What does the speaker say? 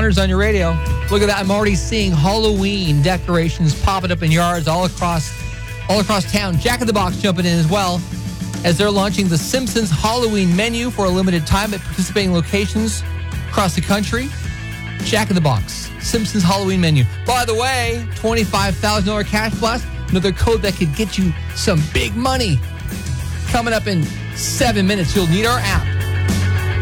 Mariners on your radio. Look at that. I'm already seeing Halloween decorations popping up in yards all across town. Jack in the Box jumping in as well as they're launching the Simpsons Halloween menu for a limited time at participating locations across the country. Jack in the Box, Simpsons Halloween menu. By the way, $25,000 cash blast, another code that could get you some big money. Coming up in 7 minutes, you'll need our app.